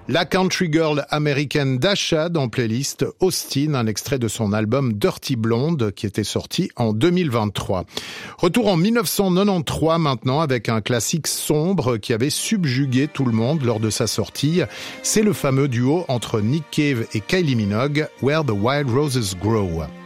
La country girl américaine Dasha dans playlist Austin, un extrait de son album Dirty Blonde qui était sorti en 2023. Retour en 1993 maintenant avec un classique sombre qui avait subjugué tout le monde lors de sa sortie. C'est le fameux duo entre Nick Cave et Kylie Minogue, Where the Wild Roses Grow.